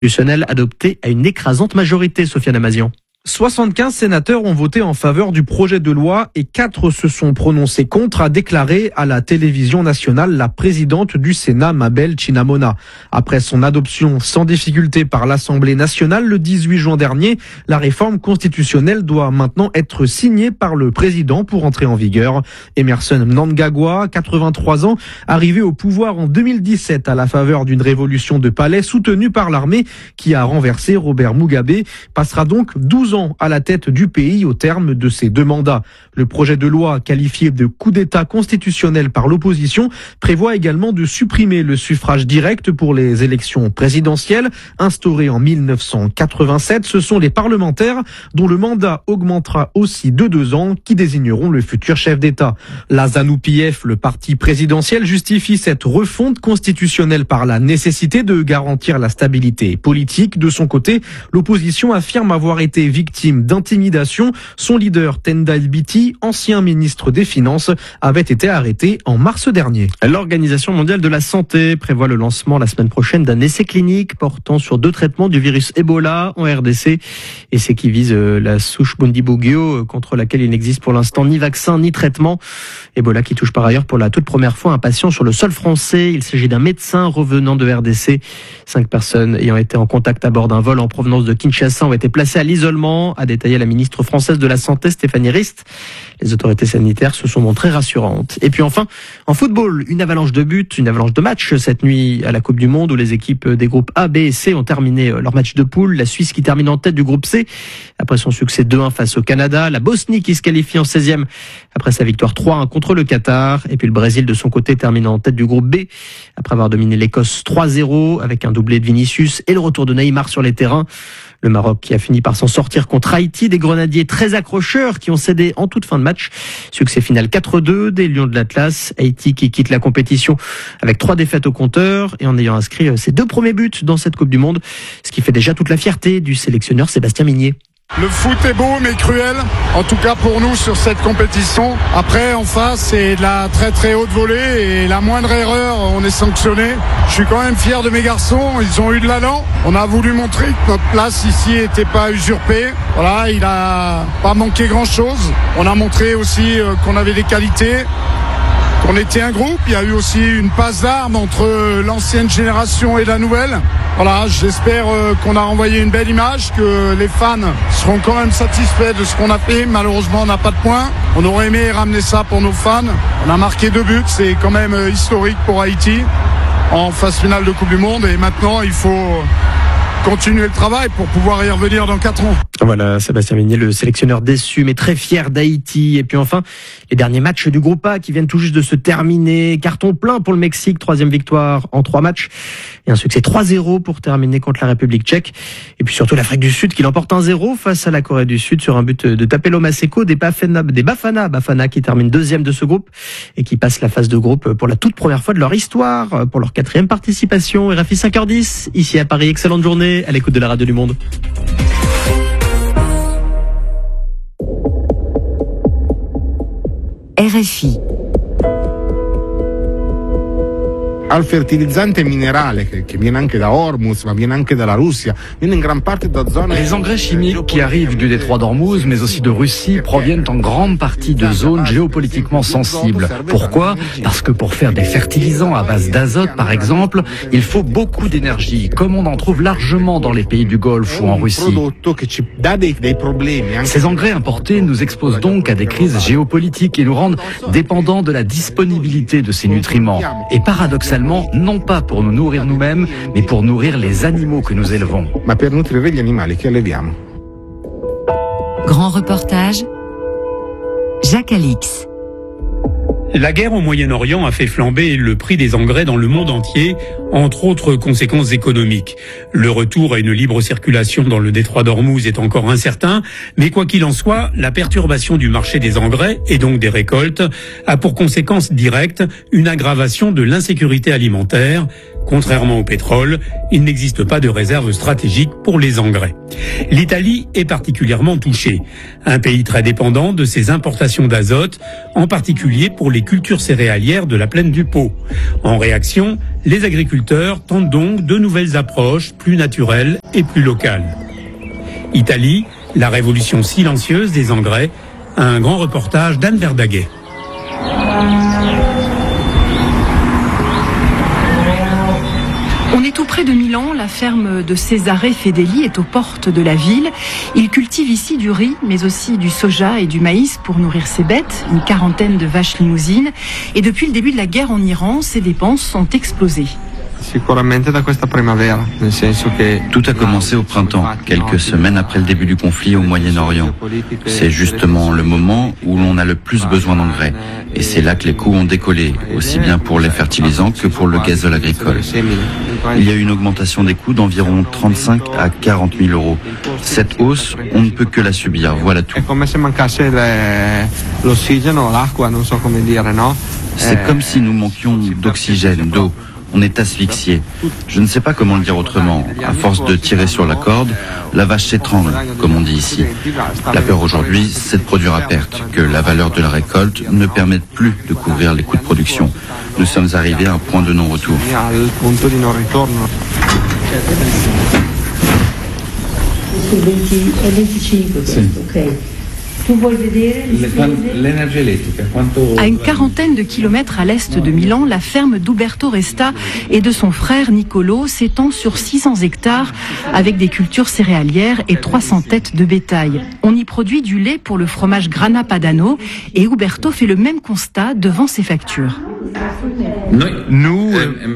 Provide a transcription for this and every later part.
constitutionnelle adopté à une écrasante majorité, Sofiane Amazian. 75 sénateurs ont voté en faveur du projet de loi et 4 se sont prononcés contre, a déclaré à la télévision nationale la présidente du Sénat, Mabel Chinamona. Après son adoption sans difficulté par l'Assemblée nationale le 18 juin dernier, la réforme constitutionnelle doit maintenant être signée par le président pour entrer en vigueur. Emerson Mnangagwa, 83 ans, arrivé au pouvoir en 2017 à la faveur d'une révolution de palais soutenue par l'armée qui a renversé Robert Mugabe, passera donc 12 ans à la tête du pays au terme de ses 2 mandats. Le projet de loi qualifié de coup d'État constitutionnel par l'opposition prévoit également de supprimer le suffrage direct pour les élections présidentielles instaurées en 1987. Ce sont les parlementaires dont le mandat augmentera aussi de 2 ans qui désigneront le futur chef d'État. La ZANU-PF, le parti présidentiel, justifie cette refonte constitutionnelle par la nécessité de garantir la stabilité politique. De son côté, l'opposition affirme avoir été victime d'intimidation. Son leader, Tenda El-Biti, ancien ministre des Finances, avait été arrêté en mars dernier. L'Organisation mondiale de la santé prévoit le lancement la semaine prochaine d'un essai clinique portant sur 2 traitements du virus Ebola en RDC. Essai qui vise la souche Bundibugyo contre laquelle il n'existe pour l'instant ni vaccin ni traitement. Ebola qui touche par ailleurs pour la toute première fois un patient sur le sol français. Il s'agit d'un médecin revenant de RDC. 5 personnes ayant été en contact à bord d'un vol en provenance de Kinshasa ont été placées à l'isolement, a détaillé la ministre française de la Santé, Stéphanie Rist. Les autorités sanitaires se sont montrées rassurantes. Et puis enfin, en football, une avalanche de buts, une avalanche de matchs cette nuit à la Coupe du Monde où les équipes des groupes A, B et C ont terminé leur match de poule. La Suisse qui termine en tête du groupe C après son succès 2-1 face au Canada. La Bosnie qui se qualifie en 16e après sa victoire 3-1 contre le Qatar. Et puis le Brésil de son côté termine en tête du groupe B après avoir dominé l'Écosse 3-0 avec un doublé de Vinicius et le retour de Neymar sur les terrains. Le Maroc qui a fini par s'en sortir contre Haïti, des grenadiers très accrocheurs qui ont cédé en toute fin de match. Succès final 4-2 des Lions de l'Atlas. Haïti qui quitte la compétition avec 3 défaites au compteur et en ayant inscrit ses 2 premiers buts dans cette Coupe du Monde, ce qui fait déjà toute la fierté du sélectionneur Sébastien Migné. Le foot est beau mais cruel, en tout cas pour nous sur cette compétition. Après en face c'est de la très très haute volée et la moindre erreur on est sanctionné. Je suis quand même fier de mes garçons, ils ont eu de l'allant. On a voulu montrer que notre place ici n'était pas usurpée. Voilà, il a pas manqué grand chose. On a montré aussi qu'on avait des qualités. On était un groupe, il y a eu aussi une passe d'armes entre l'ancienne génération et la nouvelle. Voilà, j'espère qu'on a renvoyé une belle image, que les fans seront quand même satisfaits de ce qu'on a fait. Malheureusement, on n'a pas de points. On aurait aimé ramener ça pour nos fans. On a marqué 2 buts, c'est quand même historique pour Haïti en phase finale de Coupe du Monde. Et maintenant, il faut continuer le travail pour pouvoir y revenir dans 4 ans. Voilà, Sébastien Migné, le sélectionneur déçu mais très fier d'Haïti. Et puis enfin, les derniers matchs du groupe A qui viennent tout juste de se terminer. Carton plein pour le Mexique, 3e victoire en 3 matchs. Et un succès 3-0 pour terminer contre la République tchèque. Et puis surtout l'Afrique du Sud qui l'emporte 1-0 face à la Corée du Sud sur un but de Tapelo Maseko des Bafana qui termine 2e de ce groupe et qui passe la phase de groupe pour la toute première fois de leur histoire, pour leur 4e participation. RFI 5h10, ici à Paris. Excellente journée à l'écoute de la radio du Monde. RFI. Al fertilizzante minerale che viene anche da Hormuz, ma viene anche dalla Russia, viene in gran parte da zone. Les engrais chimiques qui arrivent du détroit d'Ormuz, mais aussi de Russie, proviennent en grande partie de zones géopolitiquement sensibles. Pourquoi ? Parce que pour faire des fertilisants à base d'azote, par exemple, il faut beaucoup d'énergie, comme on en trouve largement dans les pays du Golfe ou en Russie. Ces engrais importés nous exposent donc à des crises géopolitiques et nous rendent dépendants de la disponibilité de ces nutriments. Et paradoxalement, non pas pour nous nourrir nous-mêmes, mais pour nourrir les animaux que nous élevons. Grand reportage, Jacques Alix. La guerre au Moyen-Orient a fait flamber le prix des engrais dans le monde entier, entre autres conséquences économiques. Le retour à une libre circulation dans le détroit d'Ormuz est encore incertain, mais quoi qu'il en soit, la perturbation du marché des engrais, et donc des récoltes, a pour conséquence directe une aggravation de l'insécurité alimentaire, Contrairement au pétrole, il n'existe pas de réserve stratégique pour les engrais. L'Italie est particulièrement touchée. Un pays très dépendant de ses importations d'azote, en particulier pour les cultures céréalières de la plaine du Pô. En réaction, les agriculteurs tentent donc de nouvelles approches plus naturelles et plus locales. Italie, la révolution silencieuse des engrais, un grand reportage d'Anne Verdaguet. On est tout près de Milan, la ferme de Cesare Fedeli est aux portes de la ville. Il cultive ici du riz, mais aussi du soja et du maïs pour nourrir ses bêtes, une quarantaine de vaches limousines. Et depuis le début de la guerre en Iran, ses dépenses ont explosé. Tout a commencé au printemps, quelques semaines après le début du conflit au Moyen-Orient. C'est justement le moment où l'on a le plus besoin d'engrais. Et c'est là que les coûts ont décollé, aussi bien pour les fertilisants que pour le gazole agricole. Il y a eu une augmentation des coûts d'environ 35 à 40 000 euros. Cette hausse, on ne peut que la subir, voilà tout. C'est comme si nous manquions d'oxygène, d'eau. On est asphyxié. Je ne sais pas comment le dire autrement. À force de tirer sur la corde, la vache s'étrangle, comme on dit ici. La peur aujourd'hui, c'est de produire à perte, que la valeur de la récolte ne permette plus de couvrir les coûts de production. Nous sommes arrivés à un point de non-retour. À une quarantaine de kilomètres à l'est de Milan, la ferme d'Uberto Resta et de son frère Nicolo s'étend sur 600 hectares avec des cultures céréalières et 300 têtes de bétail. On y produit du lait pour le fromage Grana Padano et Uberto fait le même constat devant ses factures. Nous,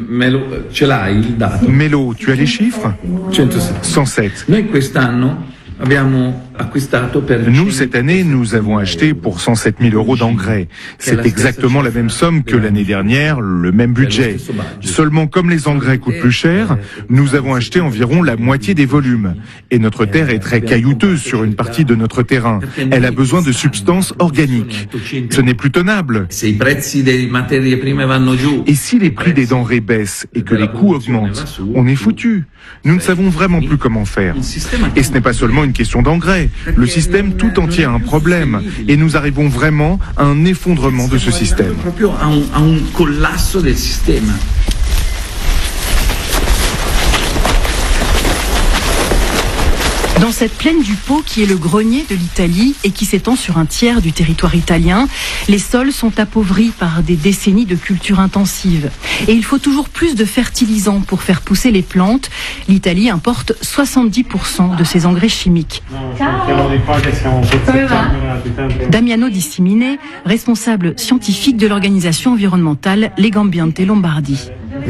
Mélo, tu as les chiffres? 107. Nous, cette année, nous avons acheté pour 107 000 euros d'engrais. C'est exactement la même somme que l'année dernière, le même budget. Seulement, comme les engrais coûtent plus cher, nous avons acheté environ la moitié des volumes. Et notre terre est très caillouteuse sur une partie de notre terrain. Elle a besoin de substances organiques. Ce n'est plus tenable. Et si les prix des denrées baissent et que les coûts augmentent, on est foutu. Nous ne savons vraiment plus comment faire. Et ce n'est pas seulement une question d'engrais. Le système tout entier a un problème. Et nous arrivons vraiment à un effondrement de ce système. Dans cette plaine du Pô qui est le grenier de l'Italie et qui s'étend sur un tiers du territoire italien, les sols sont appauvris par des décennies de culture intensive. Et il faut toujours plus de fertilisants pour faire pousser les plantes. L'Italie importe 70% de ses engrais chimiques. Damiano Dissimine, responsable scientifique de l'organisation environnementale Legambiente Lombardie.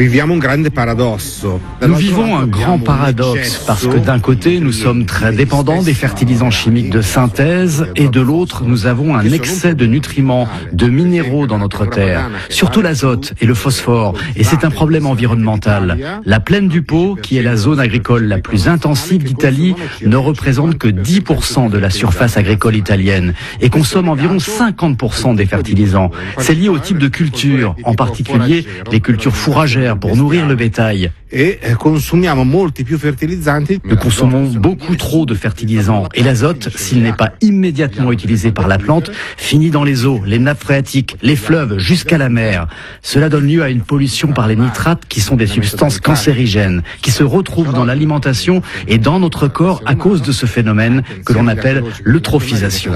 Nous vivons un grand paradoxe parce que d'un côté, nous sommes très dépendants des fertilisants chimiques de synthèse et de l'autre, nous avons un excès de nutriments, de minéraux dans notre terre, surtout l'azote et le phosphore. Et c'est un problème environnemental. La plaine du Pô, qui est la zone agricole la plus intensive d'Italie, ne représente que 10% de la surface agricole italienne et consomme environ 50% des fertilisants. C'est lié au type de culture, en particulier les cultures fourragères pour nourrir le bétail. Nous consommons beaucoup trop de fertilisants et l'azote, s'il n'est pas immédiatement utilisé par la plante, finit dans les eaux, les nappes phréatiques, les fleuves, jusqu'à la mer. Cela donne lieu à une pollution par les nitrates qui sont des substances cancérigènes, qui se retrouvent dans l'alimentation et dans notre corps à cause de ce phénomène que l'on appelle l'eutrophisation.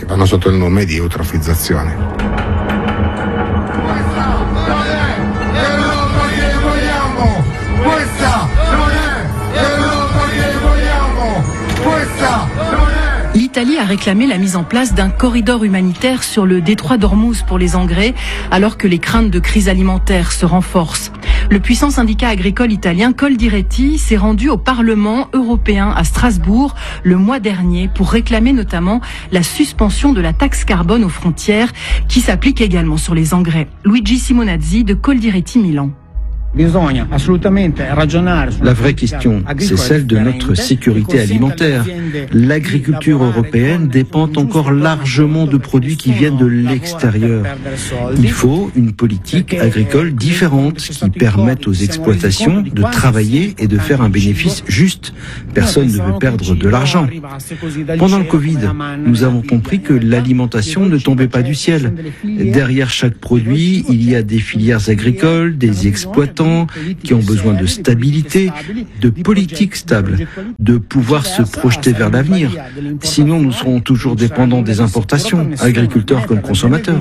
L'Italie a réclamé la mise en place d'un corridor humanitaire sur le détroit d'Ormuz pour les engrais, alors que les craintes de crise alimentaire se renforcent. Le puissant syndicat agricole italien Coldiretti s'est rendu au Parlement européen à Strasbourg le mois dernier pour réclamer notamment la suspension de la taxe carbone aux frontières qui s'applique également sur les engrais. Luigi Simonazzi de Coldiretti Milan. La vraie question, c'est celle de notre sécurité alimentaire. L'agriculture européenne dépend encore largement de produits qui viennent de l'extérieur. Il faut une politique agricole différente qui permette aux exploitations de travailler et de faire un bénéfice juste. Personne ne veut perdre de l'argent. Pendant le Covid, nous avons compris que l'alimentation ne tombait pas du ciel. Derrière chaque produit, il y a des filières agricoles, des exploitants qui ont besoin de stabilité, de politiques stables, de pouvoir se projeter vers l'avenir. Sinon, nous serons toujours dépendants des importations, agriculteurs comme consommateurs.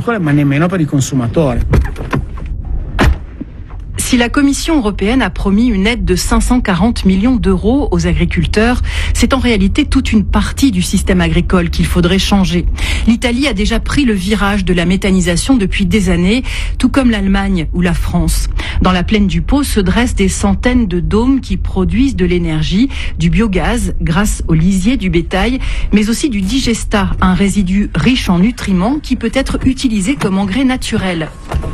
Si la Commission européenne a promis une aide de 540 millions d'euros aux agriculteurs, c'est en réalité toute une partie du système agricole qu'il faudrait changer. L'Italie a déjà pris le virage de la méthanisation depuis des années, tout comme l'Allemagne ou la France. Dans la plaine du Pô se dressent des centaines de dômes qui produisent de l'énergie, du biogaz grâce au lisier du bétail, mais aussi du digesta, un résidu riche en nutriments qui peut être utilisé comme engrais naturel.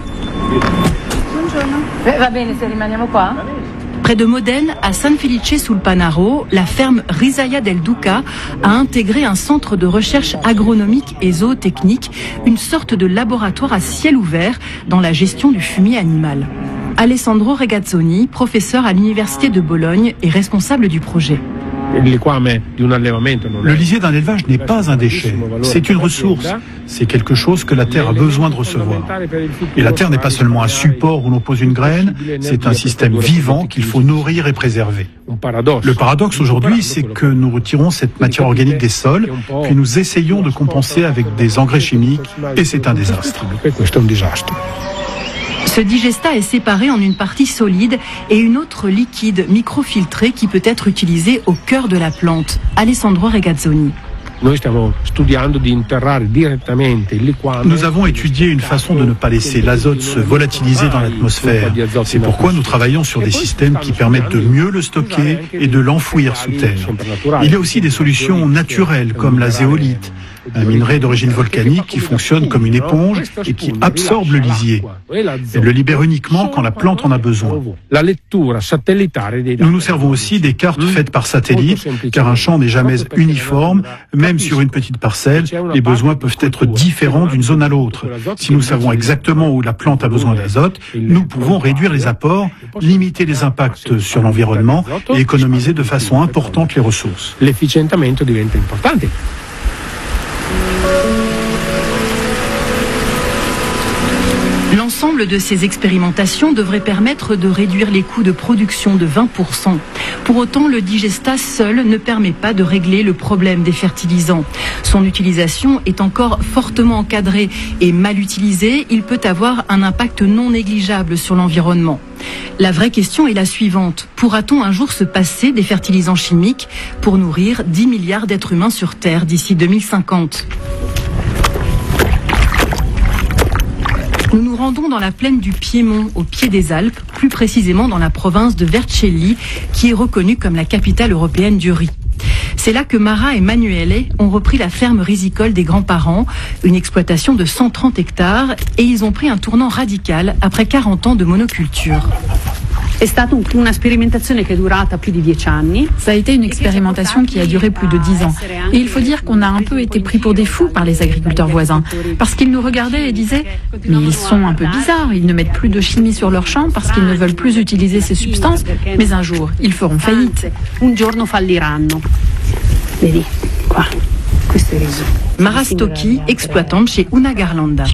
Près de Modène, à San Felice sul Panaro, la ferme Risaia del Duca a intégré un centre de recherche agronomique et zootechnique, une sorte de laboratoire à ciel ouvert dans la gestion du fumier animal. Alessandro Regazzoni, professeur à l'université de Bologne et responsable du projet. Le lisier d'un élevage n'est pas un déchet, c'est une ressource, c'est quelque chose que la terre a besoin de recevoir. Et la terre n'est pas seulement un support où l'on pose une graine, c'est un système vivant qu'il faut nourrir et préserver. Le paradoxe aujourd'hui, c'est que nous retirons cette matière organique des sols, puis nous essayons de compenser avec des engrais chimiques, et c'est un désastre. Ce digesta est séparé en une partie solide et une autre liquide microfiltrée qui peut être utilisée au cœur de la plante. Alessandro Regazzoni. Nous avons étudié une façon de ne pas laisser l'azote se volatiliser dans l'atmosphère. C'est pourquoi nous travaillons sur des systèmes qui permettent de mieux le stocker et de l'enfouir sous terre. Il y a aussi des solutions naturelles comme la zéolite, un minerai d'origine volcanique qui fonctionne comme une éponge et qui absorbe le lisier. Elle le libère uniquement quand la plante en a besoin. Nous nous servons aussi des cartes faites par satellite, car un champ n'est jamais uniforme. Même sur une petite parcelle, les besoins peuvent être différents d'une zone à l'autre. Si nous savons exactement où la plante a besoin d'azote, nous pouvons réduire les apports, limiter les impacts sur l'environnement et économiser de façon importante les ressources. L'ensemble de ces expérimentations devrait permettre de réduire les coûts de production de 20%. Pour autant, le digesta seul ne permet pas de régler le problème des fertilisants. Son utilisation est encore fortement encadrée et mal utilisée, il peut avoir un impact non négligeable sur l'environnement. La vraie question est la suivante. Pourra-t-on un jour se passer des fertilisants chimiques pour nourrir 10 milliards d'êtres humains sur Terre d'ici 2050 ? Nous nous rendons dans la plaine du Piémont, au pied des Alpes, plus précisément dans la province de Vercelli, qui est reconnue comme la capitale européenne du riz. C'est là que Mara et Manuele ont repris la ferme risicole des grands-parents, une exploitation de 130 hectares, et ils ont pris un tournant radical après 40 ans de monoculture. Ça a été une expérimentation qui a duré plus de 10 ans. Et il faut dire qu'on a un peu été pris pour des fous par les agriculteurs voisins. Parce qu'ils nous regardaient et disaient « Mais ils sont un peu bizarres, ils ne mettent plus de chimie sur leurs champs parce qu'ils ne veulent plus utiliser ces substances. Mais un jour, ils feront faillite. » Mara Stocchi, exploitante chez Una Garlanda.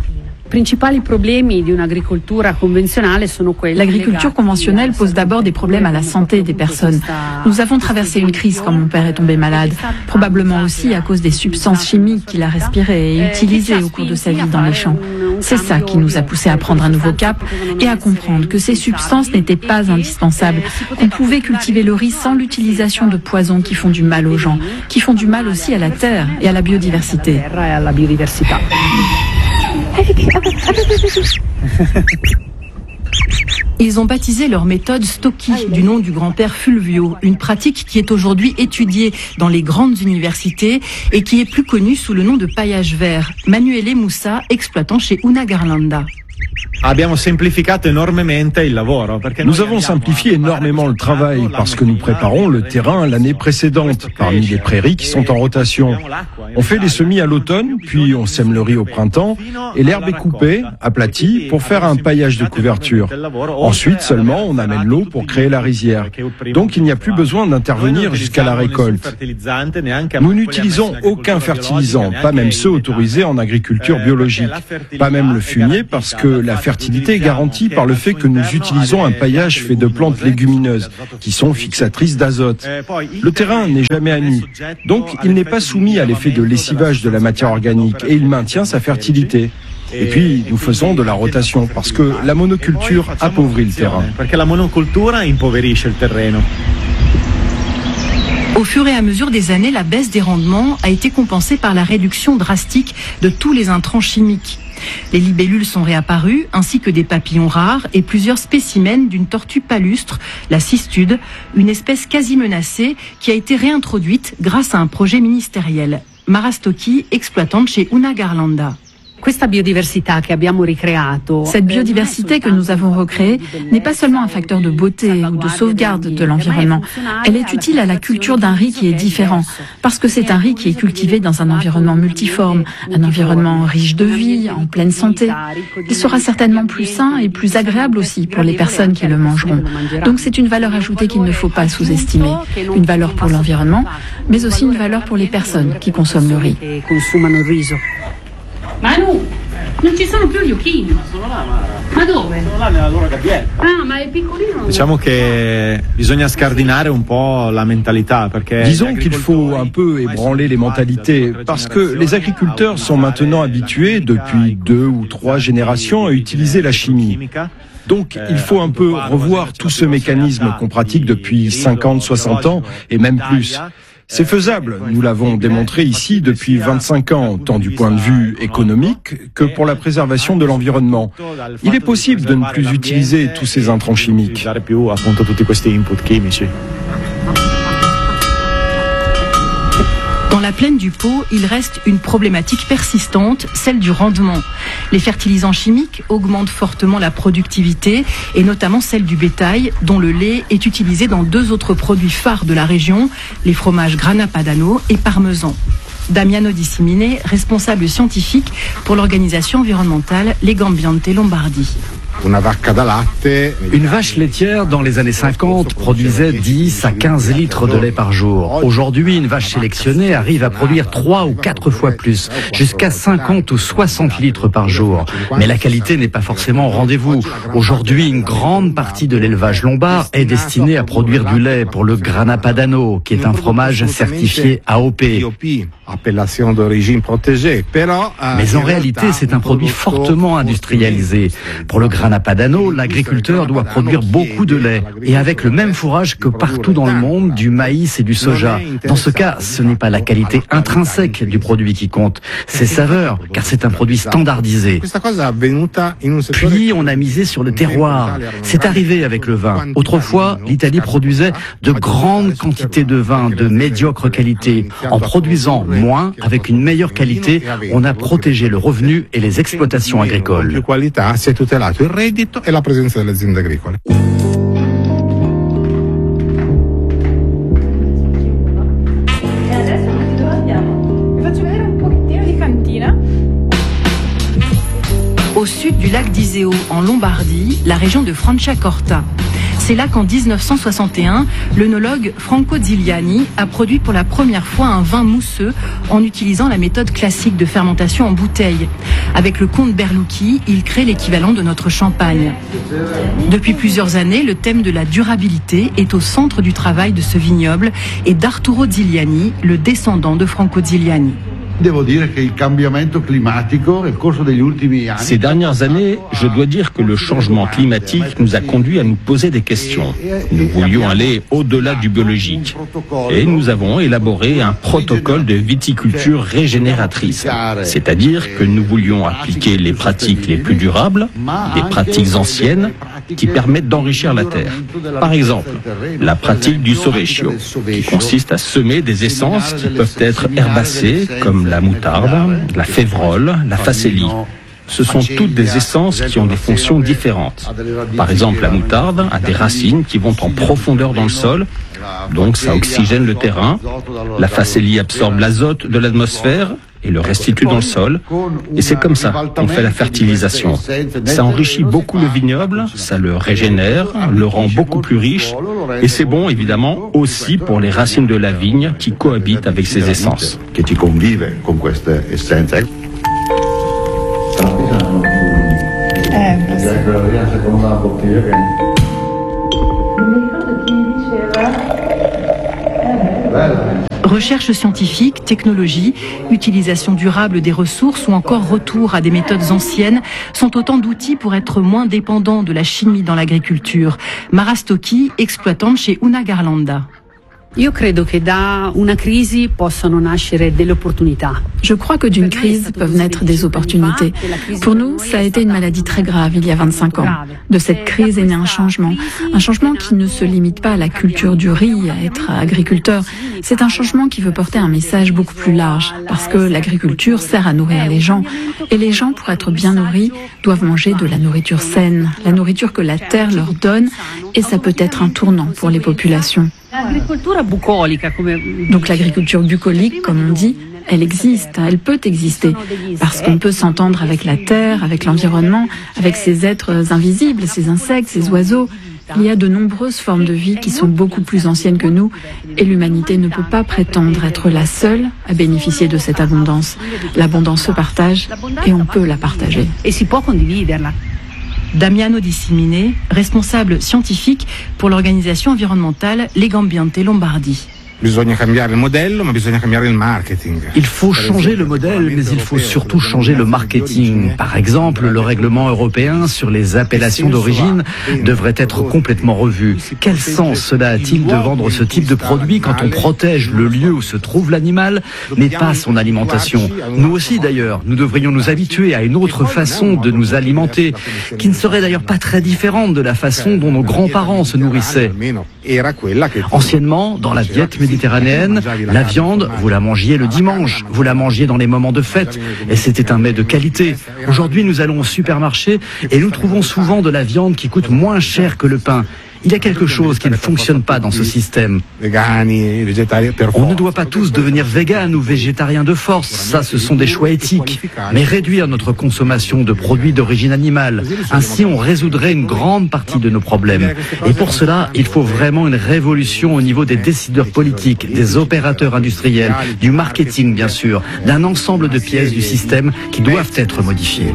L'agriculture conventionnelle pose d'abord des problèmes à la santé des personnes. Nous avons traversé une crise quand mon père est tombé malade, probablement aussi à cause des substances chimiques qu'il a respirées et utilisées au cours de sa vie dans les champs. C'est ça qui nous a poussé à prendre un nouveau cap et à comprendre que ces substances n'étaient pas indispensables, qu'on pouvait cultiver le riz sans l'utilisation de poisons qui font du mal aux gens, qui font du mal aussi à la terre et à la biodiversité. Ils ont baptisé leur méthode Stocchi du nom du grand-père Fulvio, une pratique qui est aujourd'hui étudiée dans les grandes universités et qui est plus connue sous le nom de paillage vert. Manuele Moussa, exploitant chez Una Garlanda. Nous avons simplifié énormément le travail parce que nous préparons le terrain l'année précédente, parmi les prairies qui sont en rotation. On fait les semis à l'automne, puis on sème le riz au printemps, et l'herbe est coupée, aplatie, pour faire un paillage de couverture. Ensuite seulement, on amène l'eau pour créer la rizière. Donc il n'y a plus besoin d'intervenir jusqu'à la récolte. Nous n'utilisons aucun fertilisant, pas même ceux autorisés en agriculture biologique, pas même le fumier parce que la fertilité est garantie par le fait que nous utilisons un paillage fait de plantes légumineuses qui sont fixatrices d'azote. Le terrain n'est jamais à nu, donc il n'est pas soumis à l'effet de lessivage de la matière organique et il maintient sa fertilité. Et puis, nous faisons de la rotation parce que la monoculture appauvrit le terrain. Au fur et à mesure des années, la baisse des rendements a été compensée par la réduction drastique de tous les intrants chimiques. Les libellules sont réapparues, ainsi que des papillons rares et plusieurs spécimens d'une tortue palustre, la cistude, une espèce quasi menacée qui a été réintroduite grâce à un projet ministériel. Mara Stocchi, exploitante chez Una Garlanda. Cette biodiversité que nous avons recréée n'est pas seulement un facteur de beauté ou de sauvegarde de l'environnement. Elle est utile à la culture d'un riz qui est différent, parce que c'est un riz qui est cultivé dans un environnement multiforme, un environnement riche de vie, en pleine santé. Il sera certainement plus sain et plus agréable aussi pour les personnes qui le mangeront. Donc c'est une valeur ajoutée qu'il ne faut pas sous-estimer. Une valeur pour l'environnement, mais aussi une valeur pour les personnes qui consomment le riz. Manu, non ci sono più gli occhini. Ma dove? Sono là nella loro gabbietta. Ah, ma è piccolino. Diciamo che bisogna scardinare un po' la mentalità perché disons qu'il faut un peu ébranler les mentalités parce que les agriculteurs sont maintenant habitués depuis 2 ou 3 générations à utiliser la chimie. Donc, il faut un peu revoir tout ce mécanisme qu'on pratique depuis 50, 60 ans et même plus. C'est faisable, nous l'avons démontré ici depuis 25 ans, tant du point de vue économique que pour la préservation de l'environnement. Il est possible de ne plus utiliser tous ces intrants chimiques. Dans la plaine du Pô, il reste une problématique persistante, celle du rendement. Les fertilisants chimiques augmentent fortement la productivité, et notamment celle du bétail, dont le lait est utilisé dans 2 autres produits phares de la région, les fromages Grana Padano et Parmesan. Damiano Di Simine, responsable scientifique pour l'organisation environnementale Legambiente Lombardie. Une vache laitière dans les années 50 produisait 10 à 15 litres de lait par jour. Aujourd'hui, une vache sélectionnée arrive à produire 3 ou 4 fois plus, jusqu'à 50 ou 60 litres par jour. Mais la qualité n'est pas forcément au rendez-vous. Aujourd'hui, une grande partie de l'élevage lombard est destinée à produire du lait pour le Grana Padano, qui est un fromage certifié AOP. Mais en réalité, c'est un produit fortement industrialisé. Pour le Grana Padano, l'agriculteur doit produire beaucoup de lait et avec le même fourrage que partout dans le monde, du maïs et du soja. Dans ce cas, ce n'est pas la qualité intrinsèque du produit qui compte, c'est saveur, car c'est un produit standardisé. Puis on a misé sur le terroir. C'est arrivé avec le vin. Autrefois, l'Italie produisait de grandes quantités de vin de médiocre qualité. En produisant moins, avec une meilleure qualité, on a protégé le revenu et les exploitations agricoles. E la presenza delle aziende agricole. Au sud du lac d'Iseo, en Lombardie, la région de Franciacorta. C'est là qu'en 1961, l'œnologue Franco Zigliani a produit pour la première fois un vin mousseux en utilisant la méthode classique de fermentation en bouteille. Avec le comte Berlucchi, il crée l'équivalent de notre champagne. Depuis plusieurs années, le thème de la durabilité est au centre du travail de ce vignoble et d'Arturo Zigliani, le descendant de Franco Zigliani. Ces dernières années, je dois dire que le changement climatique nous a conduit à nous poser des questions. Nous voulions aller au-delà du biologique. Et nous avons élaboré un protocole de viticulture régénératrice. C'est-à-dire que nous voulions appliquer les pratiques les plus durables, des pratiques anciennes, qui permettent d'enrichir la terre. Par exemple, la pratique du sovecchio, qui consiste à semer des essences qui peuvent être herbacées, comme la moutarde, la févrole, la facélie. Ce sont toutes des essences qui ont des fonctions différentes. Par exemple, la moutarde a des racines qui vont en profondeur dans le sol, donc ça oxygène le terrain. La facélie absorbe l'azote de l'atmosphère et le restitue dans le sol. Et c'est comme ça qu'on fait la fertilisation. Ça enrichit beaucoup le vignoble, ça le régénère, le rend beaucoup plus riche. Et c'est bon, évidemment, aussi pour les racines de la vigne qui cohabitent avec ces essences. Recherche scientifique, technologie, utilisation durable des ressources ou encore retour à des méthodes anciennes sont autant d'outils pour être moins dépendants de la chimie dans l'agriculture. Mara Stocchi, exploitante chez Una Garlanda. Je crois que d'une crise peuvent naître des opportunités. Pour nous, ça a été une maladie très grave il y a 25 ans. De cette crise est né un changement qui ne se limite pas à la culture du riz, à être agriculteur. C'est un changement qui veut porter un message beaucoup plus large, parce que l'agriculture sert à nourrir les gens. Et les gens, pour être bien nourris, doivent manger de la nourriture saine, la nourriture que la terre leur donne, et ça peut être un tournant pour les populations. Donc l'agriculture bucolique, comme on dit, elle existe, elle peut exister, parce qu'on peut s'entendre avec la terre, avec l'environnement, avec ces êtres invisibles, ces insectes, ces oiseaux. Il y a de nombreuses formes de vie qui sont beaucoup plus anciennes que nous, et l'humanité ne peut pas prétendre être la seule à bénéficier de cette abondance. L'abondance se partage, et on peut la partager. Damiano Dissimine, responsable scientifique pour l'organisation environnementale Legambiente Lombardie. Il faut changer le modèle, mais il faut surtout changer le marketing. Par exemple, le règlement européen sur les appellations d'origine devrait être complètement revu. Quel sens cela a-t-il de vendre ce type de produit quand on protège le lieu où se trouve l'animal, mais pas son alimentation? Nous aussi d'ailleurs, nous devrions nous habituer à une autre façon de nous alimenter, qui ne serait d'ailleurs pas très différente de la façon dont nos grands-parents se nourrissaient. Anciennement, dans la diète méditerranéenne, la viande, vous la mangiez le dimanche, vous la mangiez dans les moments de fête, et c'était un mets de qualité. Aujourd'hui, nous allons au supermarché et nous trouvons souvent de la viande qui coûte moins cher que le pain. Il y a quelque chose qui ne fonctionne pas dans ce système. On ne doit pas tous devenir véganes ou végétariens de force, ça ce sont des choix éthiques. Mais réduire notre consommation de produits d'origine animale, ainsi on résoudrait une grande partie de nos problèmes. Et pour cela, il faut vraiment une révolution au niveau des décideurs politiques, des opérateurs industriels, du marketing bien sûr, d'un ensemble de pièces du système qui doivent être modifiées.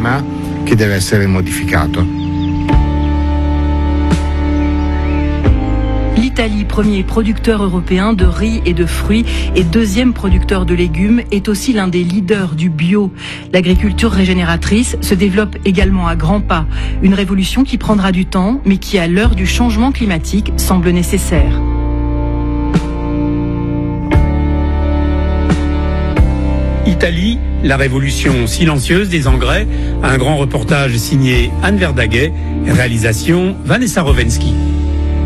L'Italie, premier producteur européen de riz et de fruits et deuxième producteur de légumes, est aussi l'un des leaders du bio. L'agriculture régénératrice se développe également à grands pas. Une révolution qui prendra du temps, mais qui, à l'heure du changement climatique, semble nécessaire. Italie, la révolution silencieuse des engrais. Un grand reportage signé Anne Verdaguet, réalisation Vanessa Rovensky.